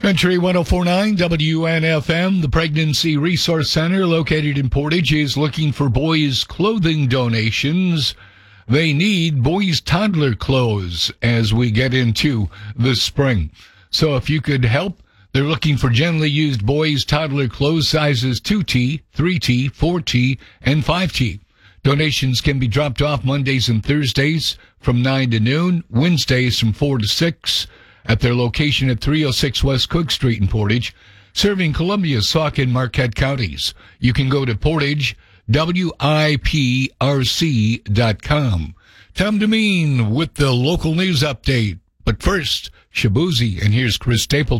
Country 104.9 WNFM, the Pregnancy Resource Center located in Portage, is looking for boys' clothing donations. They need boys' toddler clothes as we get into the spring. So if you could help, they're looking for generally used boys' toddler clothes sizes 2T, 3T, 4T, and 5T. Donations can be dropped off Mondays and Thursdays from 9 to noon, Wednesdays from 4 to 6, at their location at 306 West Cook Street in Portage, serving Columbia, Sauk, and Marquette counties. You can go to PortageWIPRC.com. Tom Demeen with the local news update. But first, Shabuzi, and here's Chris Stapleton.